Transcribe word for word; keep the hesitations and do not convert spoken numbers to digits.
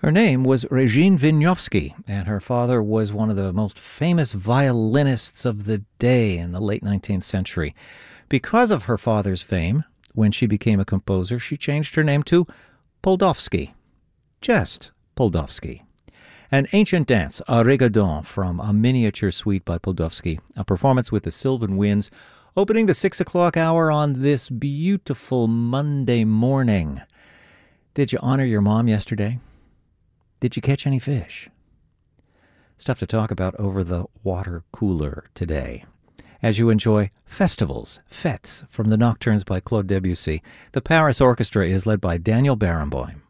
Her name was Regine Wieniawski, and her father was one of the most famous violinists of the day in the late nineteenth century. Because of her father's fame, when she became a composer, she changed her name to Poldovsky. Just Poldovsky. An ancient dance, a rigodon, from a miniature suite by Poldovsky, a performance with the Sylvan Winds, opening the six o'clock hour on this beautiful Monday morning. Did you honor your mom yesterday? Did you catch any fish? Stuff to talk about over the water cooler today. As you enjoy festivals, fêtes, from the Nocturnes by Claude Debussy, the Paris Orchestra is led by Daniel Barenboim.